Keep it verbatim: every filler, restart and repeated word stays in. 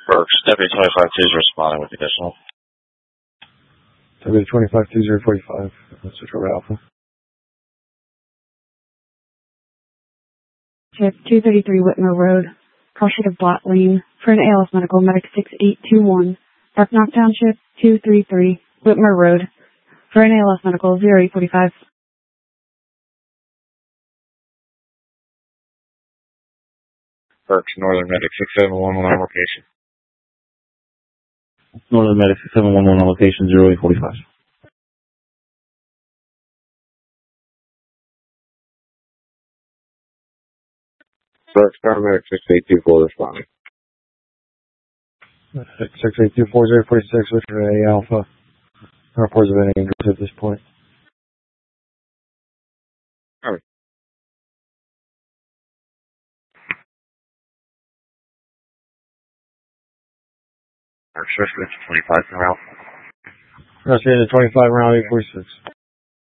Works. Deputy twenty-five two is responding with additional. Deputy twenty-five two zero forty-five. Let's switch over to Alpha. Chip two thirty-three Whitmer Road, cross-shade of Blatt Lane, for an A L F Medical, Medic six eight two one, Dark Knock Township two thirty-three Whitmer Road, for an A L F Medical zero eight forty-five. Works. Northern Medic six seven one one on location. Northern Medic six seven one one on location zero eight forty-five. Works. Paramedic six eight two four responding. six eight two four zero four six, which are A Alpha. No reports of any injuries at this point. Alright. Works. Switch to twenty-five from Alpha. That's the twenty-five round eight forty-six.